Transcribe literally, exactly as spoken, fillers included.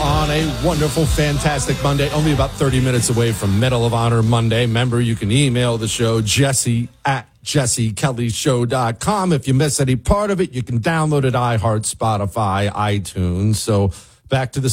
on a wonderful, fantastic Monday. Only about thirty minutes away from Medal of Honor Monday. Remember, you can email the show, Jesse at jesse kelly show dot com. If you miss any part of it, you can download it, iHeart, Spotify, iTunes. So back to the